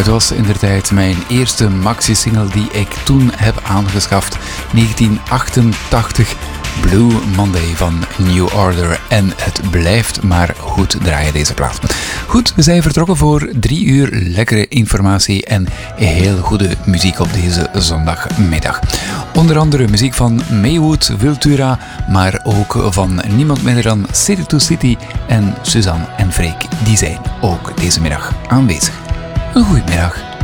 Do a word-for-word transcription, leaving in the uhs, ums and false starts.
Het was inderdaad mijn eerste maxi-single die ik toen heb aangeschaft. negentien achtentachtig, Blue Monday van New Order. En het blijft maar goed draaien, deze plaat. Goed, we zijn vertrokken voor drie uur lekkere informatie en heel goede muziek op deze zondagmiddag. Onder andere muziek van Maywood, Vultura, maar ook van niemand minder dan City to City en Suzanne en Freek. Die zijn ook deze middag aanwezig. Een goeie middag.